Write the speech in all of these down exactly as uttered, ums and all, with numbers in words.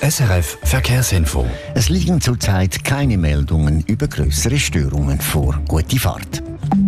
S R F Verkehrsinfo. Es liegen zurzeit keine Meldungen über größere Störungen vor. Gute Fahrt.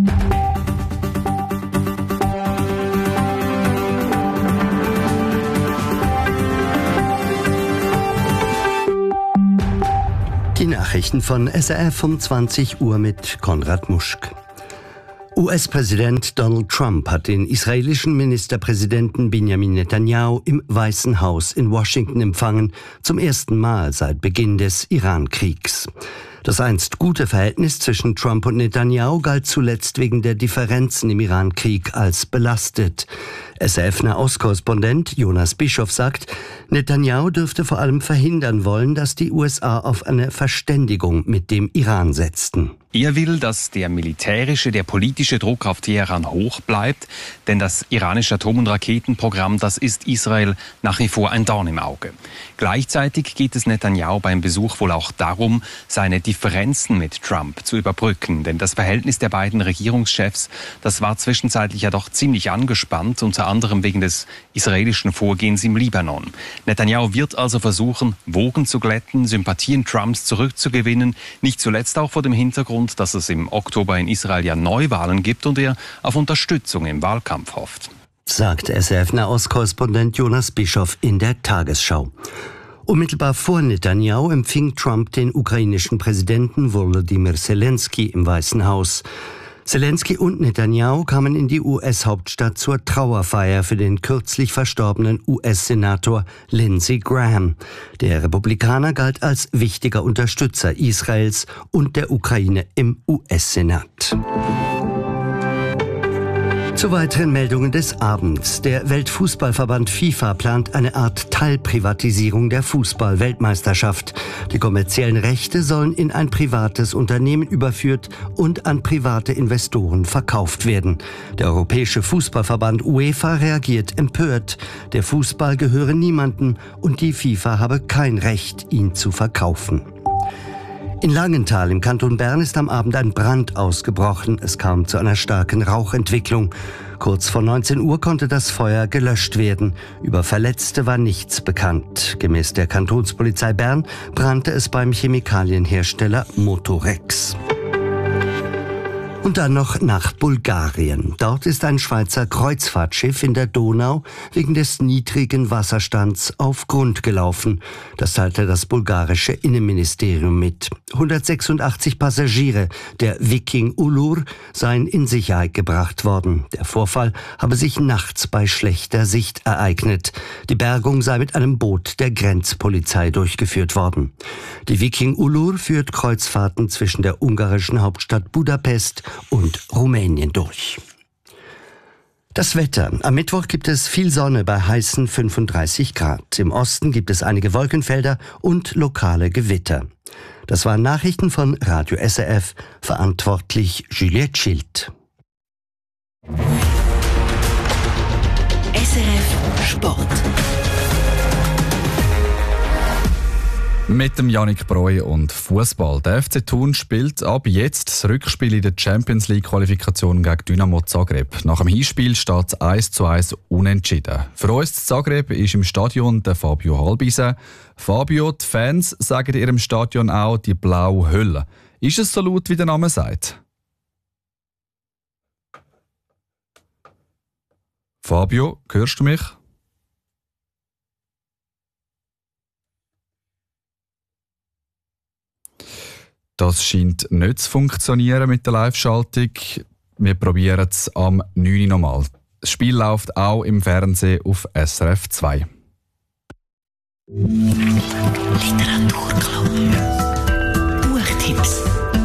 Die Nachrichten von S R F um zwanzig Uhr mit Konrad Muschk. U S-Präsident Donald Trump hat den israelischen Ministerpräsidenten Benjamin Netanyahu im Weißen Haus in Washington empfangen, zum ersten Mal seit Beginn des Iran-Kriegs. Das einst gute Verhältnis zwischen Trump und Netanyahu galt zuletzt wegen der Differenzen im Iran-Krieg als belastet. S R F-Nahostkorrespondent Jonas Bischof sagt, Netanyahu dürfte vor allem verhindern wollen, dass die U S A auf eine Verständigung mit dem Iran setzten. Er will, dass der militärische, der politische Druck auf Teheran hoch bleibt, denn das iranische Atom- und Raketenprogramm, das ist Israel nach wie vor ein Dorn im Auge. Gleichzeitig geht es Netanyahu beim Besuch wohl auch darum, seine Differenzen mit Trump zu überbrücken, denn das Verhältnis der beiden Regierungschefs, das war zwischenzeitlich ja doch ziemlich angespannt, unter anderem wegen des israelischen Vorgehens im Libanon. Netanyahu wird also versuchen, Wogen zu glätten, Sympathien Trumps zurückzugewinnen, nicht zuletzt auch vor dem Hintergrund, dass es im Oktober in Israel ja Neuwahlen gibt und er auf Unterstützung im Wahlkampf hofft. Sagt S R F-Nahostkorrespondent Jonas Bischof in der Tagesschau. Unmittelbar vor Netanyahu empfing Trump den ukrainischen Präsidenten Volodymyr Zelensky im Weißen Haus. Zelensky und Netanyahu kamen in die U S-Hauptstadt zur Trauerfeier für den kürzlich verstorbenen U S-Senator Lindsey Graham. Der Republikaner galt als wichtiger Unterstützer Israels und der Ukraine im U S-Senat. Zu weiteren Meldungen des Abends. Der Weltfußballverband FIFA plant eine Art Teilprivatisierung der Fußball-Weltmeisterschaft. Die kommerziellen Rechte sollen in ein privates Unternehmen überführt und an private Investoren verkauft werden. Der Europäische Fußballverband UEFA reagiert empört. Der Fußball gehöre niemandem und die FIFA habe kein Recht, ihn zu verkaufen. In Langenthal im Kanton Bern ist am Abend ein Brand ausgebrochen. Es kam zu einer starken Rauchentwicklung. Kurz vor neunzehn Uhr konnte das Feuer gelöscht werden. Über Verletzte war nichts bekannt. Gemäß der Kantonspolizei Bern brannte es beim Chemikalienhersteller Motorex. Und dann noch nach Bulgarien. Dort ist ein Schweizer Kreuzfahrtschiff in der Donau wegen des niedrigen Wasserstands auf Grund gelaufen. Das teilte das bulgarische Innenministerium mit. hundertsechsundachtzig Passagiere der Viking Ulur seien in Sicherheit gebracht worden. Der Vorfall habe sich nachts bei schlechter Sicht ereignet. Die Bergung sei mit einem Boot der Grenzpolizei durchgeführt worden. Die Viking Ulur führt Kreuzfahrten zwischen der ungarischen Hauptstadt Budapest und Rumänien durch. Das Wetter. Am Mittwoch gibt es viel Sonne bei heißen fünfunddreißig Grad. Im Osten gibt es einige Wolkenfelder und lokale Gewitter. Das waren Nachrichten von Radio S R F, verantwortlich Juliette Schild. S R F Sport. Mit dem Yannick Breu und Fußball. Der F C Thun spielt ab jetzt das Rückspiel in der Champions League Qualifikation gegen Dynamo Zagreb. Nach dem Hinspiel steht es eins zu eins unentschieden. Für uns in Zagreb ist im Stadion der Fabio Halbise. Fabio, die Fans sagen in ihrem Stadion auch die blaue Hölle. Ist es so laut, wie der Name sagt? Fabio, hörst du mich? Das scheint nicht zu funktionieren mit der Live-Schaltung. Wir probieren es am neun Uhr nochmal. Das Spiel läuft auch im Fernsehen auf S R F zwei. Literaturclub. Buchtipps.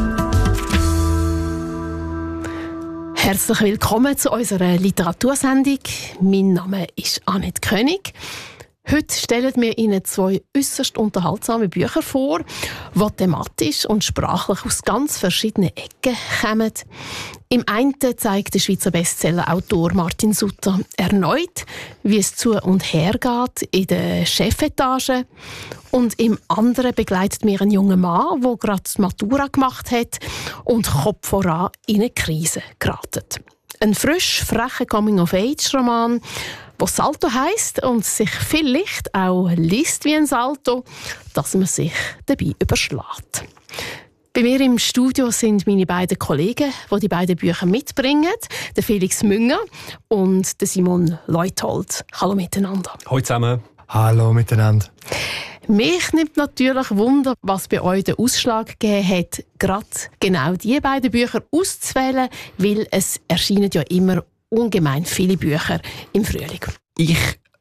Herzlich willkommen zu unserer Literatursendung. Mein Name ist Annette König. Heute stellen wir Ihnen zwei äusserst unterhaltsame Bücher vor, die thematisch und sprachlich aus ganz verschiedenen Ecken kommen. Im einen zeigt der Schweizer Bestseller-Autor Martin Sutter erneut, wie es zu und her geht in der Chefetage. Und im anderen begleitet mir ein junger Mann, der gerade die Matura gemacht hat und Kopf voran in eine Krise geraten. Ein frisch, frecher Coming-of-Age-Roman, was Salto heisst und sich vielleicht auch liest wie ein Salto, dass man sich dabei überschlägt. Bei mir im Studio sind meine beiden Kollegen, die die beiden Bücher mitbringen, der Felix Münger und der Simon Leuthold. Hallo miteinander. Hallo zusammen. Hallo miteinander. Mich nimmt natürlich Wunder, was bei euch den Ausschlag gegeben hat, gerade genau diese beiden Bücher auszuwählen, weil es erscheinen ja immer ungemein viele Bücher im Frühling. Ich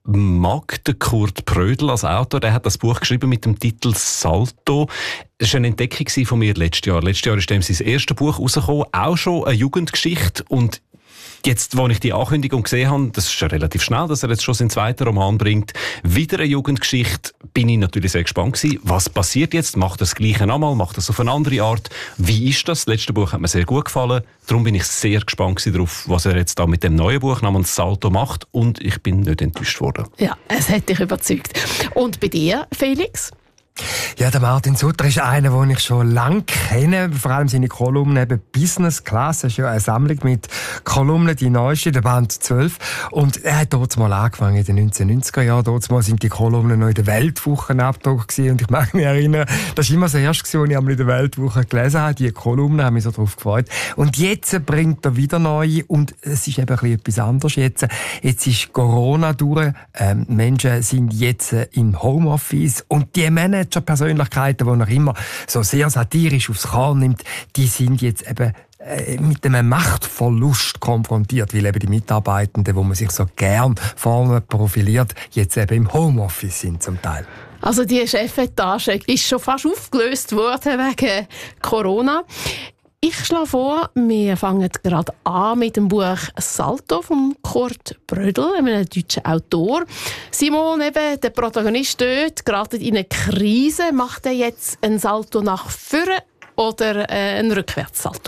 mag den Kurt Prödl als Autor. Der hat das Buch geschrieben mit dem Titel Salto. Das war eine Entdeckung von mir letztes Jahr. Letztes Jahr ist dem sein erstes Buch rausgekommen, auch schon eine Jugendgeschichte. Und jetzt, als ich die Ankündigung gesehen habe, das ist ja relativ schnell, dass er jetzt schon seinen zweiten Roman bringt, wieder eine Jugendgeschichte, bin ich natürlich sehr gespannt gewesen. Was passiert jetzt? Macht er das Gleiche nochmal? Macht er es auf eine andere Art? Wie ist das? Das letzte Buch hat mir sehr gut gefallen. Darum bin ich sehr gespannt darauf, was er jetzt da mit dem neuen Buch namens Salto macht. Und ich bin nicht enttäuscht worden. Ja, es hat dich überzeugt. Und bei dir, Felix? Ja, der Martin Sutter ist einer, den ich schon lange kenne, vor allem seine Kolumnen, eben Business Class, das ist ja eine Sammlung mit Kolumnen, die neueste, der Band zwölf. Und er hat dort mal angefangen, in den neunzehnhundertneunziger Jahren. Dort mal sind die Kolumnen noch in der Weltwoche abgedruckt gewesen. Und ich mag mich erinnern, das war immer das Erste, was ich einmal in der Weltwoche gelesen habe. Die Kolumnen haben mich so drauf gefreut. Und jetzt bringt er wieder neue. Und es ist eben ein bisschen etwas anderes jetzt. Jetzt ist Corona durch. Ähm, Menschen sind jetzt im Homeoffice. Und die Männer Persönlichkeiten, die er immer so sehr satirisch aufs Korn nimmt, die sind jetzt eben äh, mit einem Machtverlust konfrontiert, weil eben die Mitarbeitenden, wo man sich so gern vorne profiliert, jetzt eben im Homeoffice sind zum Teil. Also die Chefetage ist schon fast aufgelöst worden wegen Corona. Ich schlage vor, wir fangen gerade an mit dem Buch «Salto» von Kurt Prödl, einem deutschen Autor. Simon, eben, der Protagonist dort, gerade in eine Krise. Macht er jetzt einen Salto nach vorne oder äh, einen Rückwärtssalto?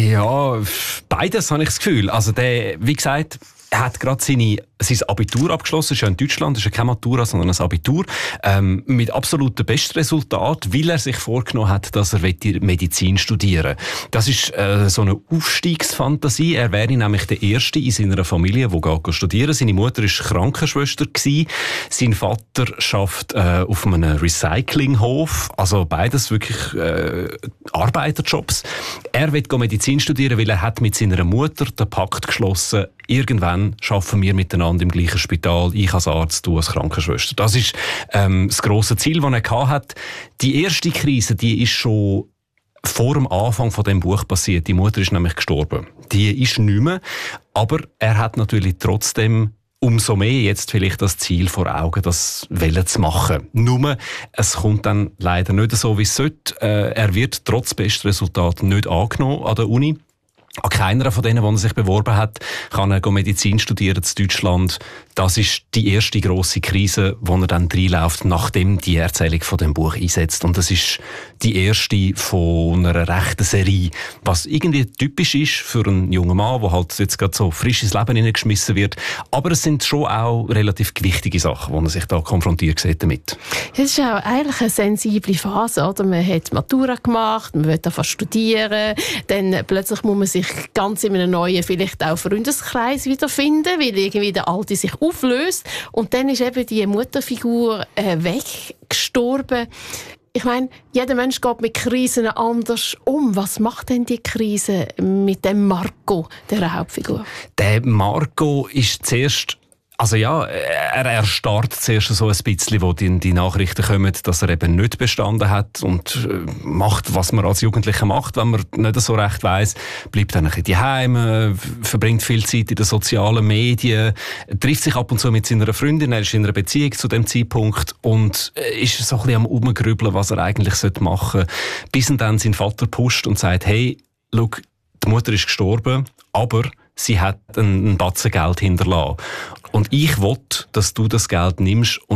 Ja, beides habe ich das Gefühl. Also der, wie gesagt, er hat gerade seine, sein Abitur abgeschlossen, das ist ja in Deutschland, das ist ja keine Matura, sondern ein Abitur, ähm, mit absolutem Bestresultat, weil er sich vorgenommen hat, dass er Medizin studieren will. Das ist äh, so eine Aufstiegsfantasie. Er wäre nämlich der Erste in seiner Familie, der geht studieren. Seine Mutter war Krankenschwester gewesen. Sein Vater arbeitet äh, auf einem Recyclinghof, also beides wirklich äh, Arbeiterjobs. Er will Medizin studieren, weil er hat mit seiner Mutter den Pakt geschlossen, irgendwann arbeiten wir miteinander im gleichen Spital, ich als Arzt, du als Krankenschwester. Das ist ähm, das grosse Ziel, das er hatte. Die erste Krise, die ist schon vor dem Anfang von dem Buch passiert. Die Mutter ist nämlich gestorben. Die ist nicht mehr, aber er hat natürlich trotzdem umso mehr jetzt vielleicht das Ziel vor Augen, das Welle zu machen. Nur, es kommt dann leider nicht so, wie es sollte. Äh, er wird trotz Bestresultat nicht angenommen an der Uni. An keiner von denen, die er sich beworben hat, kann er Medizin studieren in Deutschland. Das ist die erste grosse Krise, wo er dann reinläuft, nachdem die Erzählung von dem Buch einsetzt. Und das ist die erste von einer rechten Serie, was irgendwie typisch ist für einen jungen Mann, der halt jetzt gerade so frisch ins Leben hineingeschmissen wird. Aber es sind schon auch relativ gewichtige Sachen, wo er sich da konfrontiert sieht damit. Es ist auch eigentlich eine sensible Phase, oder? Man hat Matura gemacht, man will davon studieren, dann plötzlich muss man sich ganz in einem neuen, vielleicht auch Freundeskreis wiederfinden, weil irgendwie der Alte sich auflöst. Und dann ist eben die Mutterfigur äh, weggestorben. Ich meine, jeder Mensch geht mit Krisen anders um. Was macht denn die Krise mit dem Marco, der Hauptfigur? Der Marco ist zuerst Also ja, er erstarrt zuerst so ein bisschen, wo die, die Nachrichten kommen, dass er eben nicht bestanden hat und äh, macht, was man als Jugendlicher macht, wenn man nicht so recht weiss, bleibt dann ein bisschen daheim, äh, verbringt viel Zeit in den sozialen Medien, trifft sich ab und zu mit seiner Freundin, er ist in einer Beziehung zu dem Zeitpunkt und äh, ist so ein bisschen am Umgrübeln, was er eigentlich machen sollte, bis ihn dann sein Vater pusht und sagt, hey, schau, die Mutter ist gestorben, aber sie hat einen Batzen Geld hinterlassen. Und ich will, dass du das Geld nimmst und jetzt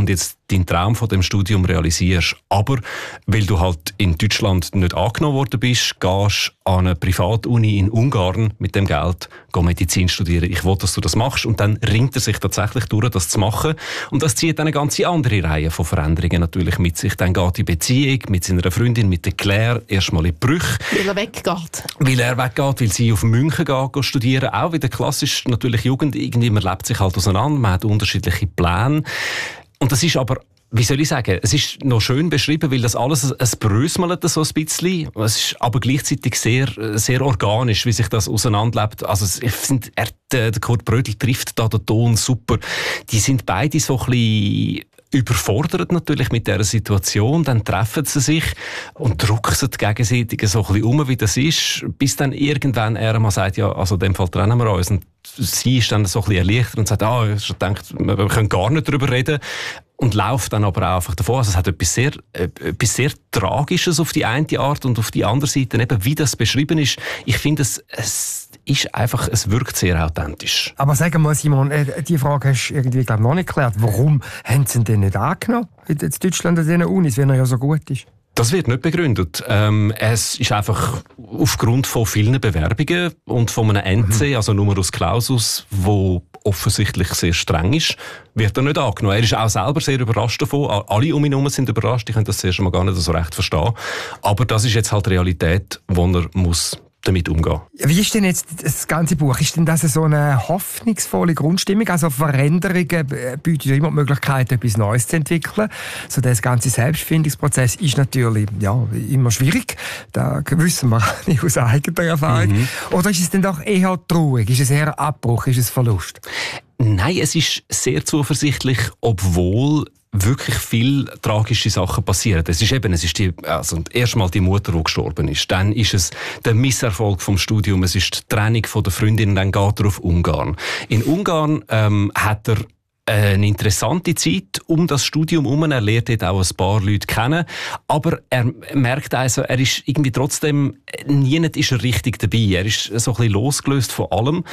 deinen Traum von dem Studium realisierst. Aber weil du halt in Deutschland nicht angenommen worden bist, gehst an eine Privatuni in Ungarn mit dem Geld, geh Medizin studieren. Ich will, dass du das machst. Und dann ringt er sich tatsächlich durch, das zu machen. Und das zieht eine ganze andere Reihe von Veränderungen natürlich mit sich. Dann geht die Beziehung mit seiner Freundin, mit der Claire, erstmal in die Brüche. Weil er weggeht. Weil er weggeht, weil sie auf München geht, geht studieren. Auch wieder klassisch natürlich Jugend. Irgendwie, man lebt sich halt auseinander, man hat unterschiedliche Pläne. Und das ist aber, wie soll ich sagen, es ist noch schön beschrieben, weil das alles, es bröselt so ein bisschen. Es ist aber gleichzeitig sehr, sehr organisch, wie sich das auseinanderlebt. Also ich finde, er, der Kurt Brödel trifft da den Ton super. Die sind beide so ein bisschen überfordert natürlich mit dieser Situation, dann treffen sie sich und drucksen gegenseitig so ein bisschen um, wie das ist, bis dann irgendwann er mal sagt, ja, also in dem Fall trennen wir uns. Und sie ist dann so ein bisschen erleichtert und sagt, ah, ich denke, wir können gar nicht darüber reden. Und läuft dann aber auch einfach davon. Also es hat etwas sehr, äh, etwas sehr Tragisches auf die eine Art und auf die andere Seite, eben wie das beschrieben ist. Ich finde, es, es ist einfach, es wirkt sehr authentisch. Aber sag mal, Simon, äh, die Frage hast du irgendwie, glaub, noch nicht geklärt. Warum haben sie ihn denn nicht angenommen in Deutschland an diesen Unis, wenn er ja so gut ist? Das wird nicht begründet. Ähm, es ist einfach aufgrund von vielen Bewerbungen und von einem N C, mhm. also Numerus Clausus, wo offensichtlich sehr streng ist, wird er nicht angenommen. Er ist auch selber sehr überrascht davon. Alle um ihn herum sind überrascht. Ich kann das zuerst mal gar nicht so recht verstehen. Aber das ist jetzt halt Realität, wo er muss damit umgehen. Wie ist denn jetzt das ganze Buch? Ist denn das so eine hoffnungsvolle Grundstimmung? Also Veränderungen bieten ja immer die Möglichkeit, etwas Neues zu entwickeln. So der ganze Selbstfindungsprozess ist natürlich ja, immer schwierig. Da wissen wir nicht aus eigener Erfahrung. Mhm. Oder ist es denn doch eher traurig? Ist es eher ein Abbruch? Ist es Verlust? Nein, es ist sehr zuversichtlich, obwohl wirklich viele tragische Sachen passieren. Es ist eben, es ist die, also erstmal die Mutter, die gestorben ist. Dann ist es der Misserfolg vom Studium. Es ist die Trennung von der Freundin. Dann geht er auf Ungarn. In Ungarn ähm, hat er eine interessante Zeit um das Studium herum. Er lernt dort auch ein paar Leute kennen. Aber er merkt also, er ist irgendwie trotzdem, nie ist er richtig dabei. Er ist so ein bisschen losgelöst von allem.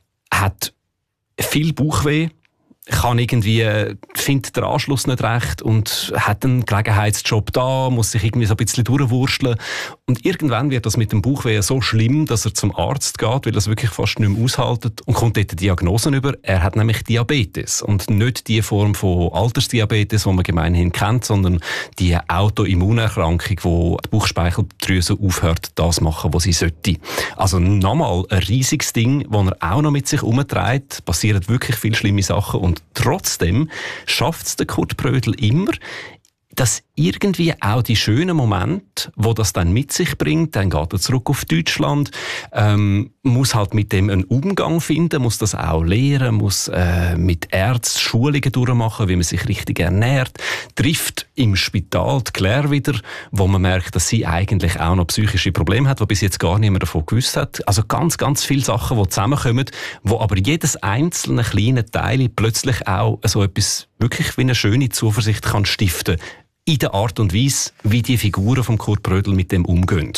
Hat viel Bauchweh. Kann irgendwie, findet den Anschluss nicht recht und hat einen Gelegenheitsjob da, muss sich irgendwie so ein bisschen durchwursteln. Und irgendwann wird das mit dem Bauchweh so schlimm, dass er zum Arzt geht, weil er es wirklich fast nicht mehr aushaltet und kommt dort Diagnosen über. Er hat nämlich Diabetes. Und nicht die Form von Altersdiabetes, die man gemeinhin kennt, sondern die Autoimmunerkrankung, wo die Bauchspeicheldrüse aufhört, das zu machen, was sie sollte. Also nochmal ein riesiges Ding, das er auch noch mit sich herumträgt. Passieren wirklich viele schlimme Sachen und trotzdem schafft es der Kurt Brödel immer, dass irgendwie auch die schönen Momente, wo das dann mit sich bringt, dann geht er zurück auf Deutschland, ähm, muss halt mit dem einen Umgang finden, muss das auch lernen, muss äh, mit Ärzten Schulungen durchmachen, wie man sich richtig ernährt, trifft im Spital die Claire wieder, wo man merkt, dass sie eigentlich auch noch psychische Probleme hat, die bis jetzt gar niemand davon gewusst hat. Also ganz, ganz viele Sachen, die zusammenkommen, wo aber jedes einzelne kleine Teil plötzlich auch so etwas wirklich wie eine schöne Zuversicht kann stiften in der Art und Weise, wie die Figuren von Kurt Brödel mit dem umgehen.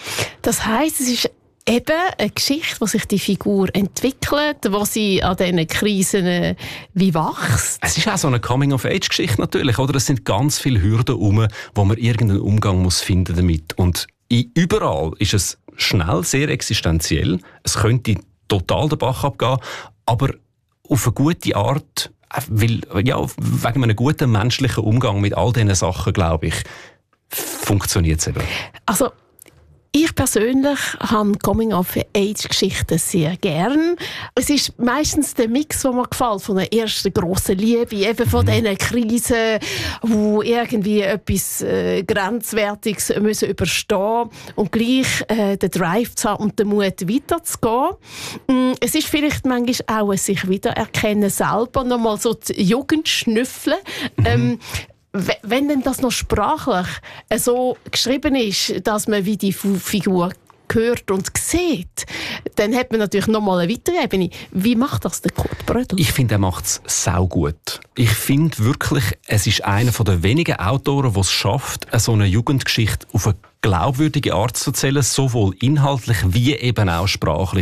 Das heisst, es ist eben eine Geschichte, wo sich die Figur entwickelt, wo sie an diesen Krisen äh, wie wächst. Es ist auch so eine Coming-of-Age-Geschichte natürlich, oder? Es sind ganz viele Hürden herum, wo man irgendeinen Umgang muss finden damit. Und überall ist es schnell sehr existenziell. Es könnte total den Bach abgehen, aber auf eine gute Art, weil, ja, wegen einem guten menschlichen Umgang mit all diesen Sachen, glaube ich, funktioniert es eben. Also, ich persönlich habe Coming-of-Age-Geschichten sehr gern. Es ist meistens der Mix, der mir gefällt, von der ersten grossen Liebe, eben von mhm. diesen Krisen, wo irgendwie etwas äh, Grenzwertiges müssen überstehen und gleich äh, den Drive zu haben und den Mut weiterzugehen. Mm, es ist vielleicht manchmal auch ein sich wiedererkennen selber, nochmal so die Jugend schnüffeln. Mhm. Ähm, Wenn denn das noch sprachlich so geschrieben ist, dass man wie die Figur hört und sieht, dann hat man natürlich noch mal eine weitere Ebene. Wie macht das der Kurt Brödel? Ich finde, er macht es saugut. Ich finde wirklich, es ist einer der wenigen Autoren, der es schafft, so eine Jugendgeschichte auf eine glaubwürdige Art zu erzählen, sowohl inhaltlich wie eben auch sprachlich.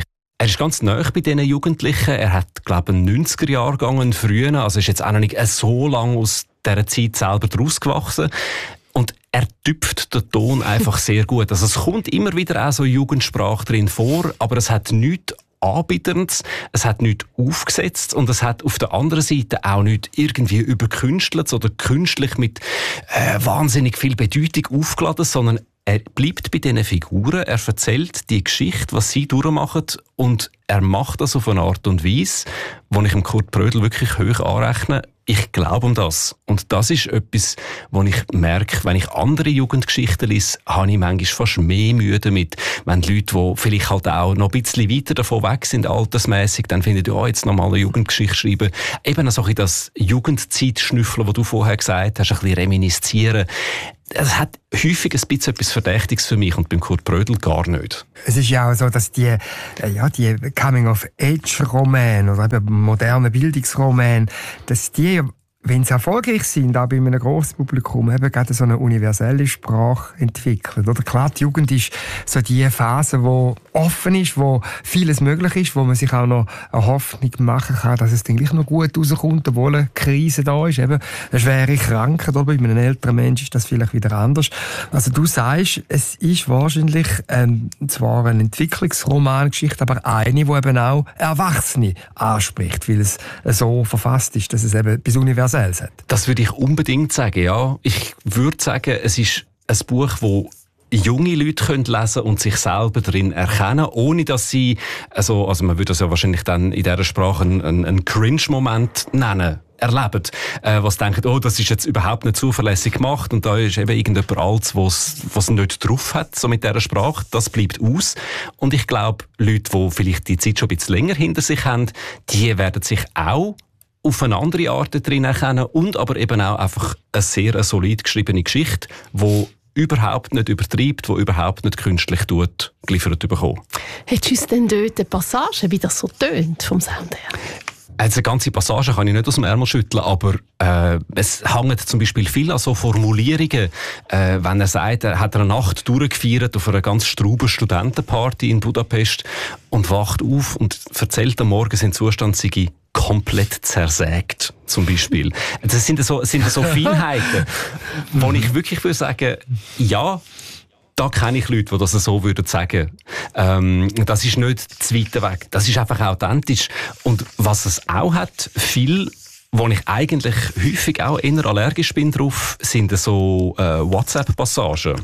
Er ist ganz nahe bei diesen Jugendlichen. Er hat, glaube ich, einen neunziger-Jahrgang, einen frühen, also ist jetzt auch noch nicht so lange aus dieser Zeit selber draus gewachsen. Und er tüpft den Ton einfach sehr gut. Also es kommt immer wieder auch so Jugendsprache drin vor, aber es hat nichts Anbietendes, es hat nichts aufgesetzt und es hat auf der anderen Seite auch nicht irgendwie überkünstelt oder künstlich mit äh, wahnsinnig viel Bedeutung aufgeladen, sondern er bleibt bei diesen Figuren, er erzählt die Geschichte, was sie durchmachen und er macht das auf eine Art und Weise, wo ich dem Kurt Brödel wirklich hoch anrechne. Ich glaube um das. Und das ist etwas, wo ich merke, wenn ich andere Jugendgeschichten lese, habe ich manchmal fast mehr Mühe damit. Wenn die Leute, die vielleicht halt auch noch ein bisschen weiter davon weg sind, altersmässig, dann finden, ja, jetzt nochmal eine Jugendgeschichte schreiben. Eben so ein das Jugendzeitschnüffeln, das du vorher gesagt hast, ein bisschen reminiszieren. Es hat häufig ein bisschen etwas Verdächtiges für mich und beim Kurt Brödel gar nicht. Es ist ja auch so, dass die, ja, die Coming-of-Age-Romane oder eben moderne Bildungsromane, dass die, wenn sie erfolgreich sind, auch bei einem grossen Publikum, eben gerade so eine universelle Sprache entwickeln. Oder klar, die Jugend ist so die Phase, die offen ist, wo vieles möglich ist, wo man sich auch noch eine Hoffnung machen kann, dass es dann gleich noch gut rauskommt, obwohl eine Krise da ist. Eben eine schwere Krankheit, oder bei einem älteren Menschen ist das vielleicht wieder anders. Also du sagst, es ist wahrscheinlich ähm, zwar eine Entwicklungsromangeschichte, aber eine, die eben auch Erwachsene anspricht, weil es so verfasst ist, dass es eben bis universell hat. Das würde ich unbedingt sagen, ja. Ich würde sagen, es ist ein Buch, das junge Leute können lesen und sich selber darin erkennen, ohne dass sie, also, also man würde das ja wahrscheinlich dann in dieser Sprache einen, einen Cringe-Moment nennen, erleben, äh, was denken, oh, das ist jetzt überhaupt nicht zuverlässig gemacht und da ist eben irgendjemand Altes, was was nicht drauf hat, so mit dieser Sprache, das bleibt aus. Und ich glaube, Leute, die vielleicht die Zeit schon ein bisschen länger hinter sich haben, die werden sich auch auf eine andere Art drin erkennen und aber eben auch einfach eine sehr solid geschriebene Geschichte, die überhaupt nicht übertreibt, die überhaupt nicht künstlich tut, geliefert bekommen. Hättest du uns denn dort eine Passage, wie das so tönt vom Sound her? Also eine ganze Passage kann ich nicht aus dem Ärmel schütteln, aber äh, es hängt zum Beispiel viel an so Formulierungen. Äh, wenn er sagt, er hat eine Nacht durchgefeiert auf einer ganz strauben Studentenparty in Budapest und wacht auf und erzählt am Morgen, sein Zustand sei komplett zersägt, zum Beispiel. Das sind so, sind so Feinheiten, wo ich wirklich würde sagen, ja, da kenne ich Leute, die das so würden sagen. Ähm, das ist nicht zu weit weg. Das ist einfach authentisch. Und was es auch hat, viel, wo ich eigentlich häufig auch eher allergisch bin drauf, sind so äh, WhatsApp-Passagen.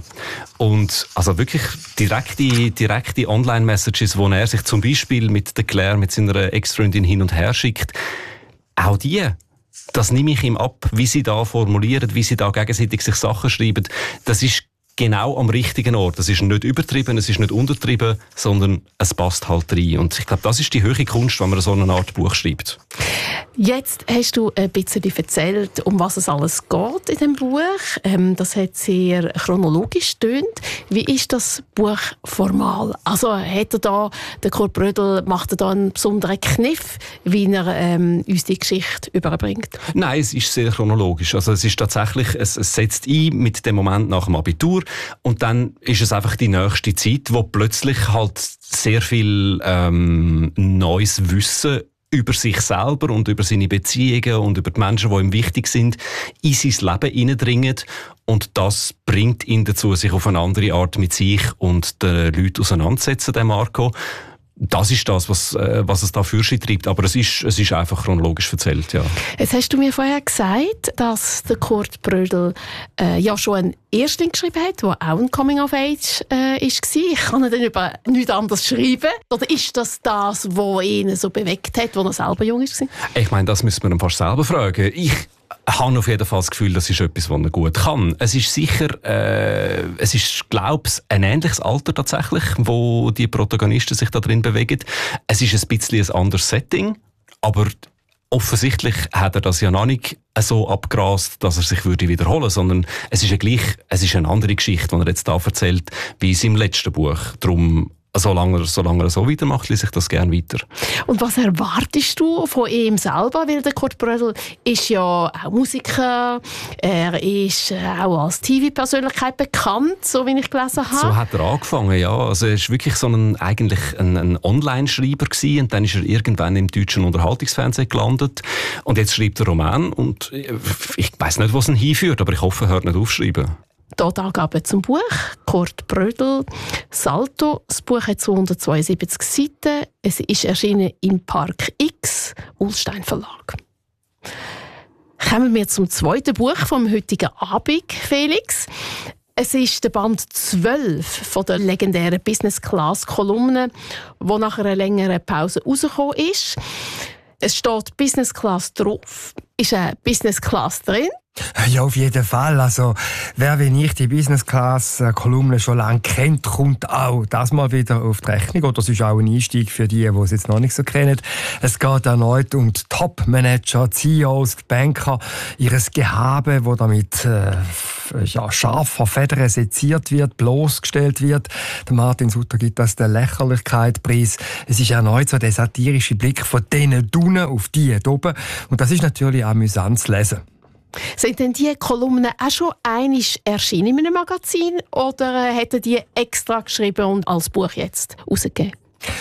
Und also wirklich direkte, direkte Online-Messages, wo er sich zum Beispiel mit der Claire, mit seiner Ex-Freundin hin und her schickt. Auch die, das nehme ich ihm ab, wie sie da formulieren, wie sie da gegenseitig sich Sachen schreiben. Das ist genau am richtigen Ort. Es ist nicht übertrieben, es ist nicht untertrieben, sondern es passt halt rein. Und ich glaube, das ist die höhere Kunst, wenn man so eine Art Buch schreibt. Jetzt hast du ein bisschen erzählt, um was es alles geht in dem Buch. Ähm, das hat sehr chronologisch getönt. Wie ist das Buch formal? Also hat er da, der Kurt Brödel, macht er da einen besonderen Kniff, wie er ähm, uns die Geschichte überbringt? Nein, es ist sehr chronologisch. Also es ist tatsächlich, es, es setzt ein mit dem Moment nach dem Abitur und dann ist es einfach die nächste Zeit, wo plötzlich halt sehr viel ähm, neues Wissen über sich selber und über seine Beziehungen und über die Menschen, die ihm wichtig sind, in sein Leben hineindringen. Und das bringt ihn dazu, sich auf eine andere Art mit sich und den Leuten auseinanderzusetzen, der Marco. Das ist das, was, äh, was es da für sich treibt. Aber es ist, es ist einfach chronologisch erzählt, ja. Jetzt hast du mir vorher gesagt, dass der Kurt Brödel äh, ja schon einen Erstling geschrieben hat, der auch ein Coming-of-Age äh, war. Ich kann ihn dann über nichts anderes schreiben. Oder ist das das, was ihn so bewegt hat, als er selber jung war? Ich meine, das müssen wir ihn fast selber fragen. Ich Ich habe auf jeden Fall das Gefühl, das ist etwas, was er gut kann. Es ist sicher, äh, es ist, glaube ich, ein ähnliches Alter tatsächlich, wo die Protagonisten sich da drin bewegen. Es ist ein bisschen ein anderes Setting, aber offensichtlich hat er das ja noch nicht so abgrast, dass er sich würde wiederholen, sondern es ist ja gleich, es ist eine andere Geschichte, die er jetzt da erzählt, wie in seinem letzten Buch. Darum solange er, solange er so weitermacht, lese ich das gerne weiter. Und was erwartest du von ihm selber? Weil der Kurt Brödel ist ja auch Musiker, er ist auch als T V-Persönlichkeit bekannt, so wie ich gelesen habe. So hat er angefangen, ja. Also er war wirklich so ein, eigentlich ein, ein Online-Schreiber gewesen, und dann ist er irgendwann im deutschen Unterhaltungsfernsehen gelandet und jetzt schreibt er Roman und ich weiss nicht, wo es ihn hinführt, aber ich hoffe, er hört nicht aufschreiben. Hier die Angaben zum Buch. Kurt Brödel, Salto. Das Buch hat zweihundertzweiundsiebzig Seiten. Es ist erschienen im Park X, Ullstein Verlag. Kommen wir zum zweiten Buch vom heutigen Abend, Felix. Es ist der Band zwölf von der legendären Business-Class-Kolumne, die nach einer längeren Pause rausgekommen ist. Es steht Business Class drauf. Ist eine Business Class drin? Ja, auf jeden Fall. Also, wer wie ich die Business Class Kolumne schon lange kennt, kommt auch das mal wieder auf die Rechnung. Oder es ist auch ein Einstieg für die, die es jetzt noch nicht so kennen. Es geht erneut um die Top-Manager, C E Os, die Banker, ihres Gehabe, wo damit äh, ja, scharf von Federn seziert wird, bloßgestellt wird. Der Martin Sutter gibt das den Lächerlichkeitspreis. Es ist erneut so der satirische Blick von denen unten auf die hier oben. Und das ist natürlich amüsant zu lesen. Sind denn diese Kolumnen auch schon einmal erschienen in einem Magazin oder hätten die extra geschrieben und als Buch jetzt rausgegeben?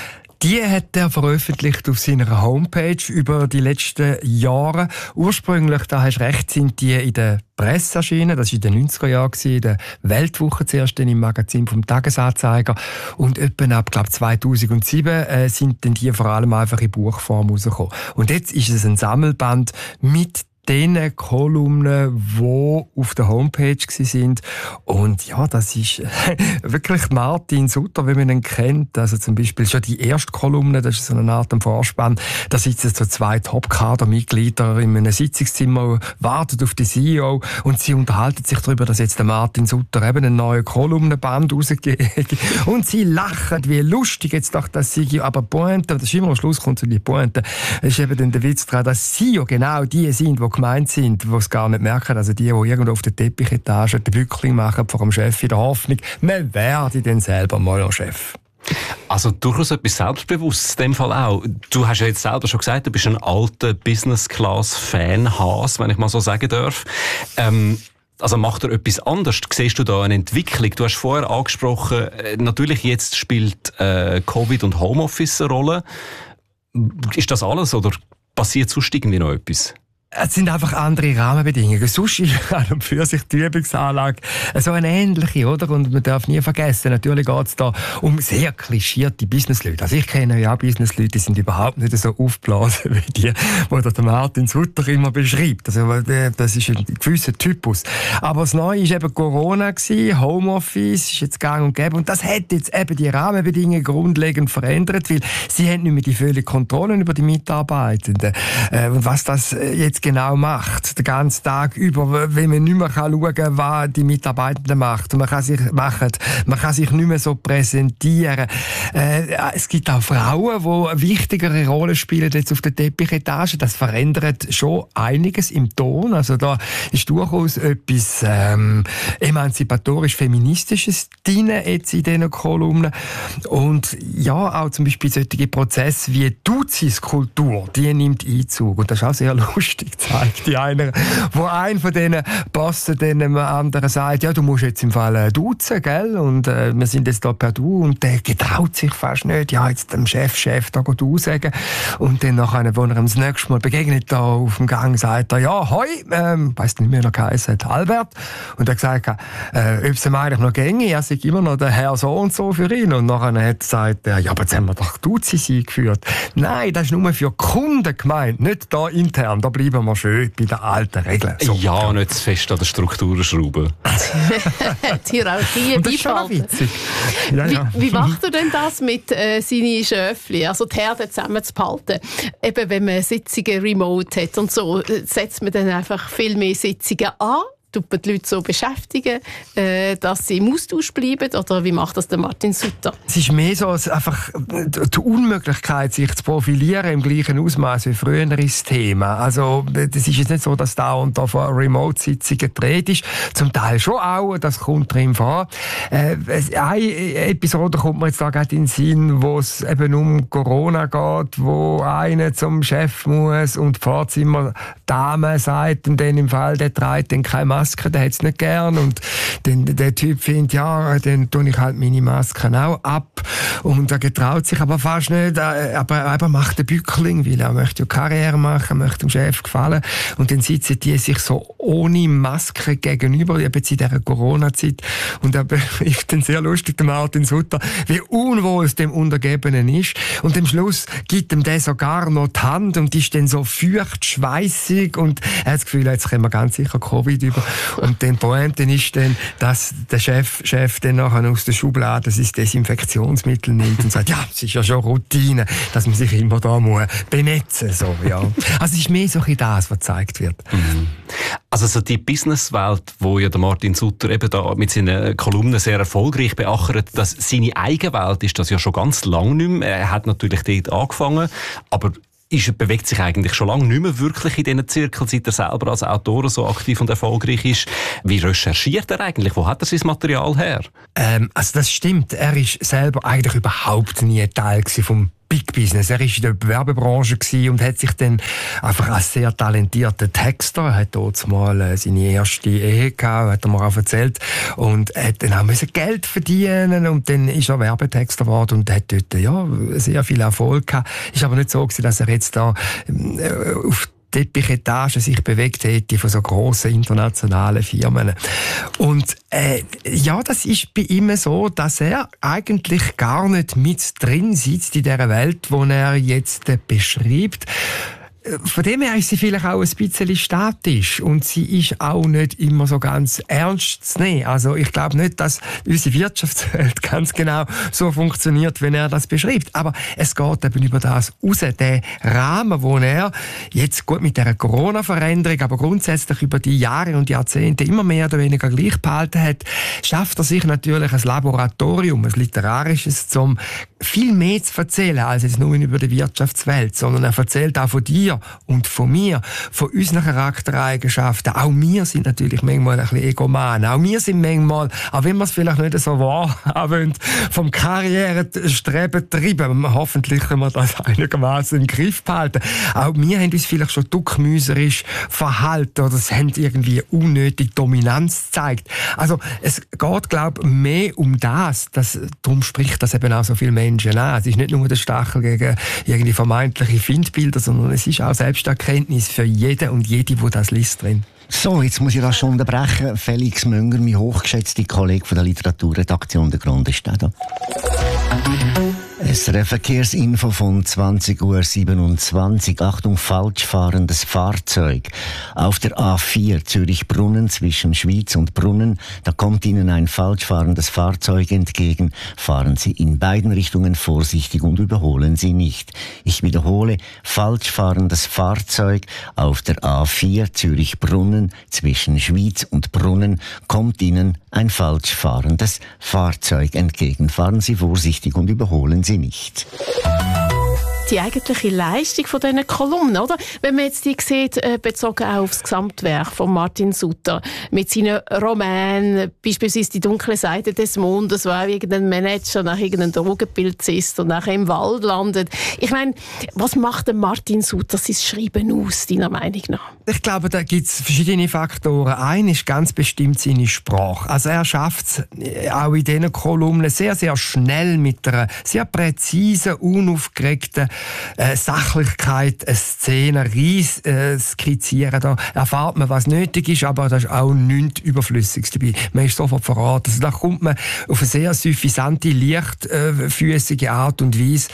Die hat er veröffentlicht auf seiner Homepage über die letzten Jahre. Ursprünglich, da hast du recht, sind die in der Presse erschienen. Das war in den neunziger Jahren, in der Weltwoche zuerst im Magazin vom Tagesanzeiger. Und etwa ab, glaube zweitausendsieben äh, sind dann die vor allem einfach in Buchform rausgekommen. Und jetzt ist es ein Sammelband mit den Kolumnen, die auf der Homepage sind. Und ja, das ist wirklich Martin Sutter, wie man ihn kennt. Also zum Beispiel schon die erste Kolumne, das ist so eine Art Vorspann. Da sitzen so zwei Top-Kader-Mitglieder in einem Sitzungszimmer, warten auf die C E O und sie unterhalten sich darüber, dass jetzt der Martin Sutter eben einen neuen Kolumnenband rausgeht. Und sie lachen, wie lustig jetzt doch das sei. Aber Pointe, das ist immer am Schluss kommt so die Pointe, das ist eben dann der Witz daran, dass sie ja genau die sind, die gemeint sind, die es gar nicht merken. Also die, die irgendwo auf der Teppichetage den Bückling machen vor dem Chef in der Hoffnung, man werde dann selber mal ein Chef. Also durchaus etwas Selbstbewusstes in dem Fall auch. Du hast ja jetzt selber schon gesagt, du bist ein alter Business-Class-Fan-Has, wenn ich mal so sagen darf. Ähm, also macht er etwas anderes? Siehst du da eine Entwicklung? Du hast vorher angesprochen, natürlich jetzt spielt äh, Covid und Homeoffice eine Rolle. Ist das alles oder passiert sonst irgendwie noch etwas? Es sind einfach andere Rahmenbedingungen. Sonst ist an und für sich die Übungsanlage so eine ähnliche, oder? Und man darf nie vergessen, natürlich geht es da um sehr klischierte Businessleute. Also ich kenne ja auch Businessleute, die sind überhaupt nicht so aufgeblasen wie die, die der Martin Sutter immer beschreibt. Also das ist ein gewisser Typus. Aber das Neue war eben Corona, Homeoffice ist jetzt gang und gäbe. Und das hat jetzt eben die Rahmenbedingungen grundlegend verändert, weil sie haben nicht mehr die völlige Kontrolle über die Mitarbeitenden. Und was das jetzt genau macht, den ganzen Tag über, wenn man nicht mehr schauen kann, was die Mitarbeitenden macht. Und man kann sich machen, man kann sich nicht mehr so präsentieren. Äh, es gibt auch Frauen, die eine wichtigere Rolle spielen jetzt auf der Teppichetage. Das verändert schon einiges im Ton. Also da ist durchaus etwas ähm, emanzipatorisch-feministisches drin jetzt in diesen Kolumnen. Und ja, auch zum Beispiel solche Prozesse wie Duzis-Kultur, die nimmt Einzug. Und das ist auch sehr lustig. Zeigt die einer, wo ein von diesen Bossen dem anderen sagt, ja, du musst jetzt im Fall äh, duzen, gell? Und äh, wir sind jetzt da per Du und der getraut sich fast nicht, ja, jetzt dem Chef, Chef da du sagen. Und dann nachher, wo er ihm das nächste Mal begegnet, da auf dem Gang, sagt er, ja, hoi, ähm, weiss nicht mehr, wie er geheißen hat, Albert. Und er gesagt, äh, ob es ihm eigentlich noch ginge, er sei immer noch der Herr so und so für ihn. Und nachher hat er gesagt, ja, aber jetzt haben wir doch Duzis eingeführt. Nein, das ist nur für Kunden gemeint, nicht da intern, da bleiben wir schön bei den alten Regeln. So. Ja, nicht zu fest an der Struktur schrauben. Die Hierarchie beibehalten. Ja, ja. Wie, wie macht er denn das mit äh, seinen Schöfli, also die Herde zusammenzuhalten? Eben, wenn man Sitzungen remote hat und so, setzt man dann einfach viel mehr Sitzungen an tut man die Leute so beschäftigen, äh, dass sie im Austausch bleiben? Oder wie macht das der Martin Sutter? Es ist mehr so als einfach die Unmöglichkeit, sich zu profilieren im gleichen Ausmaß wie früher ist das Thema. Also, das ist jetzt nicht so, dass da und da von Remote-Sitzungen gedreht ist. Zum Teil schon auch, das kommt drin vor. Äh, eine Episode kommt mir jetzt da gerade in den Sinn, wo es eben um Corona geht, wo einer zum Chef muss und die Vorzimmer-Dame sagt, und dann im Fall, der trägt dann keine Maske, der hat es nicht gern. Und dann der Typ findet, ja, dann tue ich halt meine Masken auch ab. Und er getraut sich aber fast nicht, aber er macht den Bückling, weil er möchte ja Karriere machen, möchte dem Chef gefallen. Und dann sitzen die sich so ohne Maske gegenüber, jetzt in dieser Corona-Zeit. Und er ist dann sehr lustig, der Martin Sutter, wie unwohl es dem Untergebenen ist. Und am Schluss gibt ihm der sogar noch die Hand und ist dann so feucht, schweissig und er hat das Gefühl, jetzt können wir ganz sicher Covid über. Und dann Pointe ist dann, dass der Chef, Chef dann nachher aus der Schublade das Desinfektionsmittel nimmt und sagt, ja, es ist ja schon Routine, dass man sich immer da muss benetzen, so, ja. Also es ist mehr so ein das, was gezeigt wird. Mhm. Also so die Businesswelt, wo ja der Martin Sutter eben da mit seinen Kolumnen sehr erfolgreich beachert, dass seine Eigenwelt ist das ja schon ganz lange nicht mehr. Er hat natürlich dort angefangen, aber ist, bewegt sich eigentlich schon lange nicht mehr wirklich in diesen Zirkeln, seit er selber als Autor so aktiv und erfolgreich ist. Wie recherchiert er eigentlich? Wo hat er sein Material her? Ähm, also das stimmt. Er ist selber eigentlich überhaupt nie Teil vom Big Business. Er war in der Werbebranche und hat sich dann einfach als sehr talentierter Texter, er hat dort mal seine erste Ehe gehabt, hat er mir auch erzählt, und hat dann auch müssen Geld verdienen und dann ist er Werbetexter geworden und hat dort ja, sehr viel Erfolg gehabt. Ist aber nicht so gewesen, dass er jetzt da äh, auf Teppichetage sich bewegt hätte von so grossen internationalen Firmen. Und äh, ja, das ist bei ihm so, dass er eigentlich gar nicht mit drin sitzt in dieser Welt, die er jetzt äh, beschreibt. Von dem her ist sie vielleicht auch ein bisschen statisch und sie ist auch nicht immer so ganz ernst zu nehmen. Also ich glaube nicht, dass unsere Wirtschaftswelt ganz genau so funktioniert, wenn er das beschreibt. Aber es geht eben über das raus, den Rahmen, wo er jetzt gut mit der Corona-Veränderung, aber grundsätzlich über die Jahre und Jahrzehnte immer mehr oder weniger gleich behalten hat, schafft er sich natürlich ein Laboratorium, ein literarisches, um viel mehr zu erzählen als jetzt nur über die Wirtschaftswelt, sondern er erzählt auch von dir und von mir, von unseren Charaktereigenschaften. Auch wir sind natürlich manchmal ein bisschen egoman. Auch wir sind manchmal, auch wenn wir es vielleicht nicht so wahrhaben, vom Karrierestreben treiben. Hoffentlich können wir das einigermaßen im Griff behalten. Auch wir haben uns vielleicht schon duckmüserisch verhalten oder es haben irgendwie unnötig Dominanz gezeigt. Also es geht, glaube ich, mehr um das. das. Darum spricht das eben auch so viele Menschen an. Es ist nicht nur der Stachel gegen irgendwie vermeintliche Findbilder, sondern es ist auch Selbsterkenntnis für jeden und jede, die das liest, drin. So, jetzt muss ich das schon unterbrechen. Felix Münger, mein hochgeschätzter Kollege von der Literaturredaktion der Grundestelle. Es ist eine Verkehrsinfo von zwanzig Uhr siebenundzwanzig. Achtung, falsch fahrendes Fahrzeug. Auf der A vier Zürich-Brunnen zwischen Schwyz und Brunnen, da kommt Ihnen ein falsch fahrendes Fahrzeug entgegen. Fahren Sie in beiden Richtungen vorsichtig und überholen Sie nicht. Ich wiederhole, falsch fahrendes Fahrzeug auf der A vier Zürich-Brunnen zwischen Schwyz und Brunnen, kommt Ihnen ein falsch fahrendes Fahrzeug entgegen. Fahren Sie vorsichtig und überholen Sie nicht. Die eigentliche Leistung von diesen Kolumnen, oder? Wenn man jetzt die sieht, äh, bezogen auch auf das Gesamtwerk von Martin Sutter, mit seinen Romanen, beispielsweise «Die dunkle Seite des Mondes», wo auch irgendein Manager nach irgendeinem Drogenpilz ist und nachher im Wald landet. Ich meine, was macht denn Martin Sutter sein Schreiben aus, deiner Meinung nach? Ich glaube, da gibt es verschiedene Faktoren. Ein ist ganz bestimmt seine Sprache. Also er schafft es auch in diesen Kolumnen sehr, sehr schnell mit einer sehr präzisen, unaufgeregten Äh, Sachlichkeit, eine Szene rein äh, skizzieren. Da erfahrt man, was nötig ist, aber da ist auch nichts Überflüssiges dabei. Man ist sofort verraten. Also da kommt man auf eine sehr suffisante, leichtfüßige Art und Weise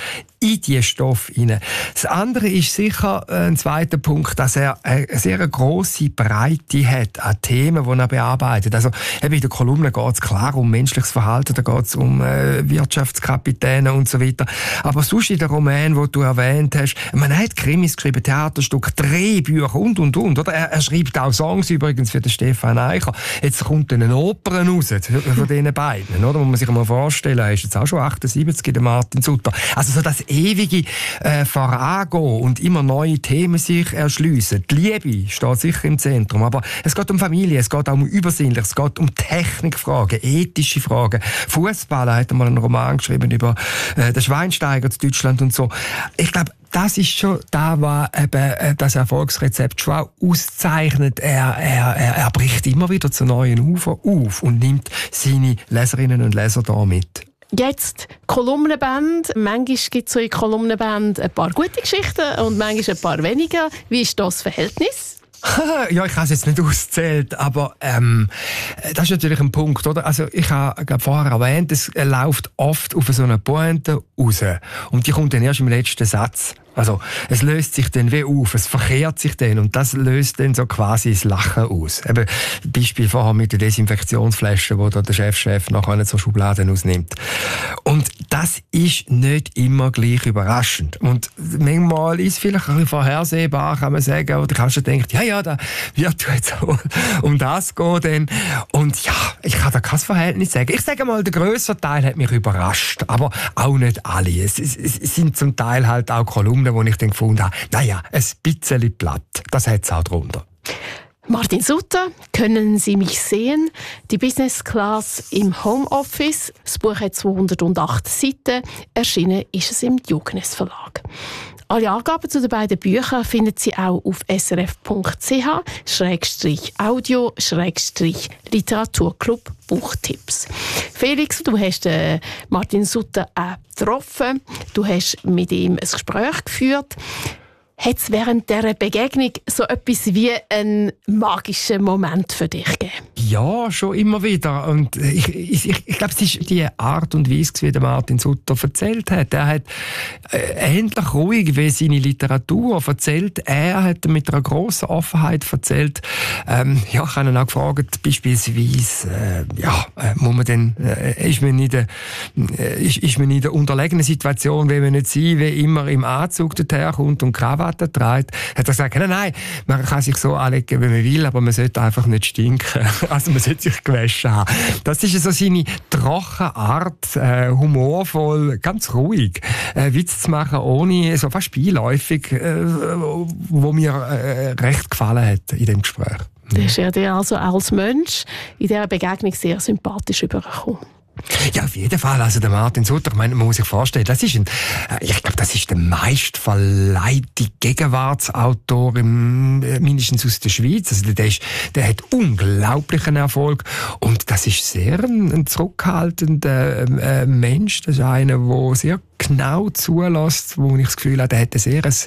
in die Stoffe hinein. Das andere ist sicher äh, ein zweiter Punkt, dass er eine sehr grosse Breite hat an Themen, die er bearbeitet. Also eben in der Kolumne geht es klar um menschliches Verhalten, da geht es um äh, Wirtschaftskapitäne und so weiter. Aber sonst in den Roman, den du erwähnt hast, man hat Krimis geschrieben, Theaterstücke, Drehbücher und, und, und. Oder? Er, er schreibt auch Songs übrigens für den Stefan Eicher. Jetzt kommt dann eine Oper raus von diesen beiden, oder? Muss man sich mal vorstellen, er ist jetzt auch schon achtundsiebzig, der Martin Sutter. Also so das ewige äh, Vorangehen und immer neue Themen sich erschliessen. Die Liebe steht sicher im Zentrum, aber es geht um Familie, es geht auch um Übersinnliches, es geht um Technikfragen, ethische Fragen. Fußballer hat einmal einen Roman geschrieben über äh, den Schweinsteiger zu Deutschland und so. Ich glaube, das ist schon da, was eben das Erfolgsrezept schon auch auszeichnet. Er, er, er, er bricht immer wieder zu neuen Ufern auf und nimmt seine Leserinnen und Leser da mit. Jetzt Kolumnenband. Manchmal gibt es so in Kolumnenband ein paar gute Geschichten und manchmal ein paar weniger. Wie ist das Verhältnis? Ja, ich habe es jetzt nicht ausgezählt, aber ähm, das ist natürlich ein Punkt, oder? Also ich habe glaub, vorher erwähnt, es läuft oft auf so eine Pointe raus und die kommt dann erst im letzten Satz. Also es löst sich dann wie auf, es verkehrt sich dann und das löst dann so quasi das Lachen aus. Eben Beispiel vorher mit der Desinfektionsflasche, wo da der Chefchef nachher so Schubladen ausnimmt. Und das ist nicht immer gleich überraschend. Und manchmal ist es vielleicht ein bisschen vorhersehbar, kann man sagen, oder kannst du denken, ja, ja, da wird jetzt um das gehen dann. Und ja, ich kann da kein Verhältnis sagen. Ich sage mal, der grösste Teil hat mich überrascht, aber auch nicht alle. Es, es, es sind zum Teil halt auch Kolumnen, wo ich dann gefunden habe, naja, ein bisschen platt. Das hat es auch drunter. Martin Sutter, können Sie mich sehen? Die Business Class im Homeoffice. Das Buch hat zweihundertacht Seiten. Erschienen ist es im Diogenes Verlag. Alle Angaben zu den beiden Büchern finden Sie auch auf srf.ch Schrägstrich Audio Schrägstrich Literaturclub Buchtipps. Felix, du hast äh, Martin Sutter auch getroffen. Du hast mit ihm ein Gespräch geführt. Hat es während dieser Begegnung so etwas wie einen magischen Moment für dich gegeben? Ja, schon immer wieder. Und ich, ich, ich glaube, es ist die Art und Weise, wie der Martin Sutter erzählt hat. Er hat äh, ähnlich ruhig wie seine Literatur erzählt. Er hat mit einer grossen Offenheit erzählt. Ähm, ja, ich habe ihn auch gefragt, beispielsweise, äh, ja, äh, muss man denn, äh, ist man in der, äh, ist, ist man in der unterlegenen Situation, will man nicht sein, wie immer im Anzug daherkommt und Krawatte trägt, hat er gesagt, nein, nein, man kann sich so anlegen, wie man will, aber man sollte einfach nicht stinken. Also man sollte sich gewaschen haben. Das ist so seine trockene Art, äh, humorvoll, ganz ruhig, äh, Witz zu machen, ohne so fast beiläufig, äh, wo mir äh, recht gefallen hat in dem Gespräch. Das ist er dir also als Mensch in dieser Begegnung sehr sympathisch übergekommen. Ja, auf jeden Fall. Also der Martin Sutter, ich meine, man muss sich vorstellen, das ist ein, ich glaube, das ist der meistverleihte Gegenwartsautor im, mindestens aus der Schweiz. Also der, ist, der hat unglaublichen Erfolg und das ist sehr ein, ein zurückhaltender äh, Mensch. Das ist einer, der sehr genau zulässt, wo ich das Gefühl habe, der hat ein sehr ein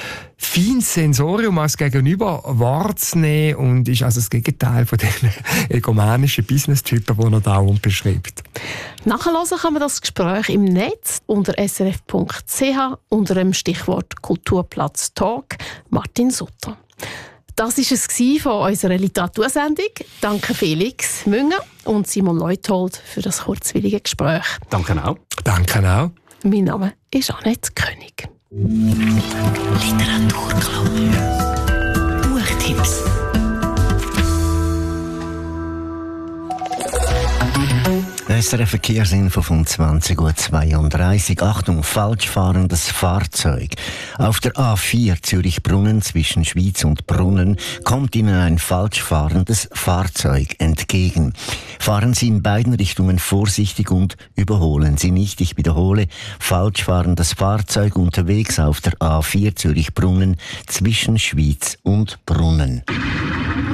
feines Sensorium als Gegenüber wahrzunehmen und ist also das Gegenteil von den egomanischen Business-Typen, die er dauernd beschreibt. Nachhören kann man das Gespräch im Netz unter srf.ch unter dem Stichwort Kulturplatz Talk Martin Sutter. Das war es von unserer Literatursendung. Danke Felix Münger und Simon Leuthold für das kurzwillige Gespräch. Danke auch. Danke auch. Mein Name ist Annette König. Literaturclub. Buchtipps. S R F-Verkehrsinfo von zwanzig Uhr zweiunddreißig. Achtung, falsch fahrendes Fahrzeug. Auf der A vier Zürich-Brunnen zwischen Schwyz und Brunnen kommt Ihnen ein falsch fahrendes Fahrzeug entgegen. Fahren Sie in beiden Richtungen vorsichtig und überholen Sie nicht. Ich wiederhole, falsch fahrendes Fahrzeug unterwegs auf der A vier Zürich-Brunnen zwischen Schwyz und Brunnen.